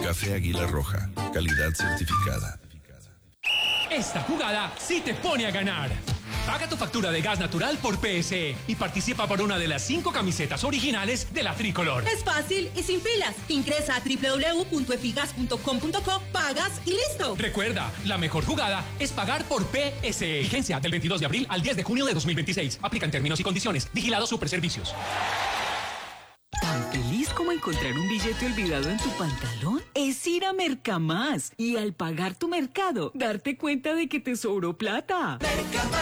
Café Águila Roja, calidad certificada. Esta jugada sí te pone a ganar. Paga tu factura de gas natural por PSE y participa por una de las 5 camisetas originales de la Tricolor. Es fácil y sin filas. Ingresa a www.efigas.com.co, pagas y listo. Recuerda, la mejor jugada es pagar por PSE. Vigencia del 22 de abril al 10 de junio de 2026. Aplican términos y condiciones. Vigilado Superservicios. ¿Tan feliz como encontrar un billete olvidado en tu pantalón? Es ir a Mercamás y al pagar tu mercado, darte cuenta de que te sobró plata.